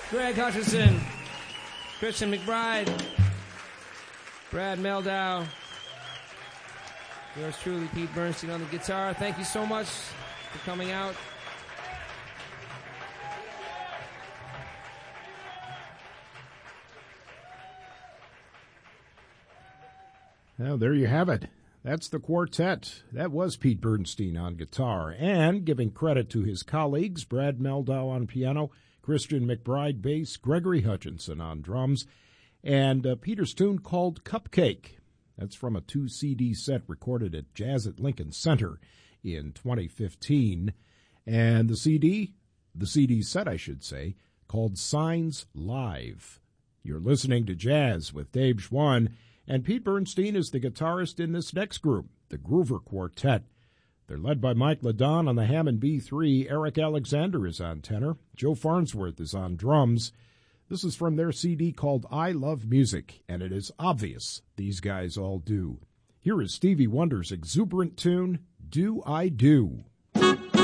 Greg Hutchinson, Christian McBride, Brad Meldau, yours truly, Pete Bernstein on the guitar. Thank you so much for coming out. Well, there you have it. That's the quartet. That was Pete Bernstein on guitar. And giving credit to his colleagues, Brad Meldau on piano, Christian McBride bass, Gregory Hutchinson on drums, and Peter's tune called Cupcake. That's from a 2-CD set recorded at Jazz at Lincoln Center in 2015. And the CD set, I should say, called Signs Live. You're listening to Jazz with Dave Schwann. And Pete Bernstein is the guitarist in this next group, the Groover Quartet. They're led by Mike Ladon on the Hammond B3. Eric Alexander is on tenor. Joe Farnsworth is on drums. This is from their CD called I Love Music, and it is obvious these guys all do. Here is Stevie Wonder's exuberant tune, Do I Do?